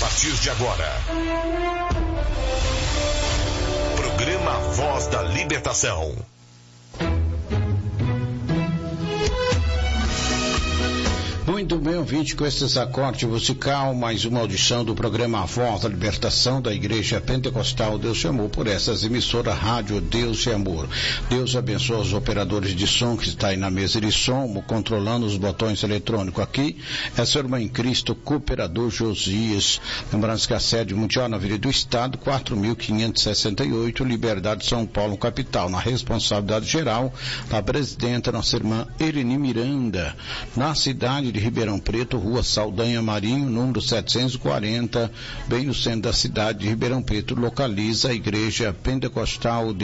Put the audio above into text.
partir de agora, programa Voz da Libertação. Muito bem, ouvinte, com esses acordes musical, mais uma audição do programa Voz da Libertação da Igreja Pentecostal Deus e Amor, por essas emissoras Rádio Deus e Amor. Deus abençoe os operadores de som que está aí na mesa de som, controlando os botões eletrônicos aqui. É seu irmão em Cristo, cooperador Josias. Lembrando que a sede mundial na Avenida do Estado, 4.568, Liberdade, São Paulo, capital. Na responsabilidade geral, a presidenta, nossa irmã Ereni Miranda. Na cidade de Ribeirão Preto, Rua Saldanha Marinho, número 740, bem no centro da cidade de Ribeirão Preto, localiza a Igreja Pentecostal